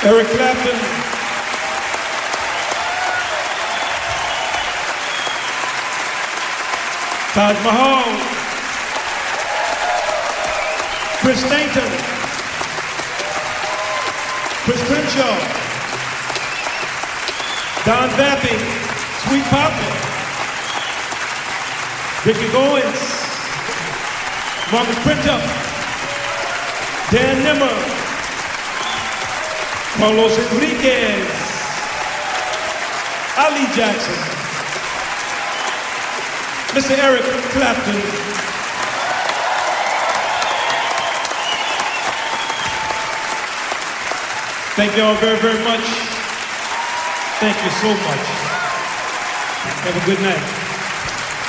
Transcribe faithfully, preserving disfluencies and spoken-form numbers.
Eric Clapton, Taj Mahal, Chris Stanton, Chris Crenshaw, Don Vappy, Sweet Papa, Ricky Goins, Marcus Printup, Dan Nimmer, Carlos Enriquez, Ali Jackson, Mister Eric Clapton, thank you all very, very much. Thank you so much. Have a good night.